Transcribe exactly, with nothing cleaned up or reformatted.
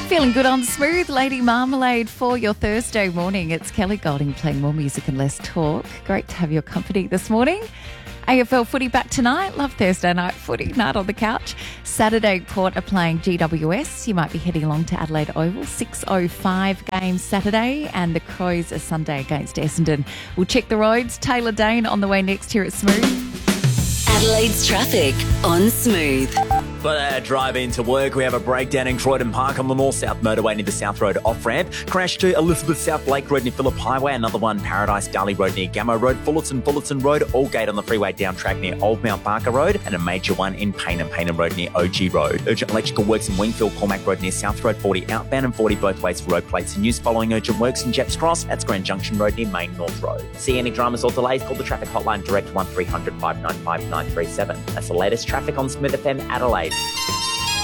Feeling good on Smooth, Lady Marmalade for your Thursday morning. It's Kelly Golding playing more music and less talk. Great to have your company this morning. A F L footy back tonight. Love Thursday night footy, night on the couch. Saturday, Port are playing G W S. You might be heading along to Adelaide Oval. six oh five game Saturday, and the Crows are Sunday against Essendon. We'll check the roads. Taylor Dane on the way next here at Smooth. Adelaide's traffic on Smooth. For our drive into work, we have a breakdown in Croydon Park on the North-South motorway near the South Road off-ramp. Crash to Elizabeth South Lake Road near Phillip Highway. Another one, Paradise Gully Road near Gammo Road. Fullerton, Fullerton Road. Aldgate on the freeway down track near Old Mount Barker Road. And a major one in Paynham, Paynham Road near O G Road. Urgent electrical works in Wingfield, Cormac Road near South Road. forty outbound and forty both ways for road plates in use. Following urgent works in Jepps Cross. That's Grand Junction Road near Main North Road. See any dramas or delays? Call the traffic hotline direct one three hundred five nine five nine three seven. That's the latest traffic on Smooth F M Adelaide.